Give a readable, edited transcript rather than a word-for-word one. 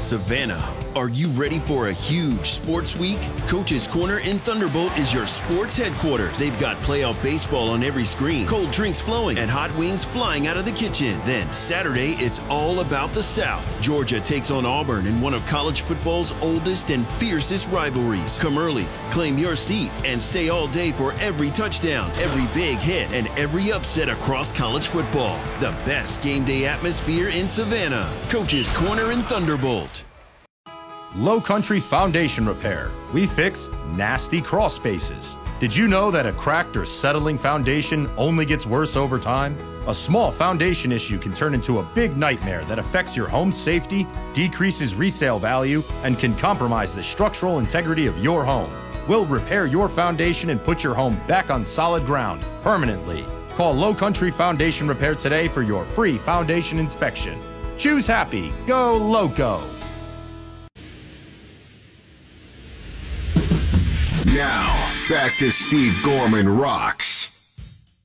Savannah, are you ready for a huge sports week? Coach's Corner in Thunderbolt is your sports headquarters. They've got playoff baseball on every screen, cold drinks flowing, and hot wings flying out of the kitchen. Then, Saturday, it's all about the South. Georgia takes on Auburn in one of college football's oldest and fiercest rivalries. Come early, claim your seat, and stay all day for every touchdown, every big hit, and every upset across college football. The best game day atmosphere in Savannah. Coach's Corner in Thunderbolt. Low Country Foundation Repair. We fix nasty crawl spaces. Did you know that a cracked or settling foundation only gets worse over time? A small foundation issue can turn into a big nightmare that affects your home's safety, decreases resale value, and can compromise the structural integrity of your home. We'll repair your foundation and put your home back on solid ground permanently. Call Low Country Foundation Repair today for your free foundation inspection. Choose happy. Go Loco. Now, back to Steve Gorman Rocks,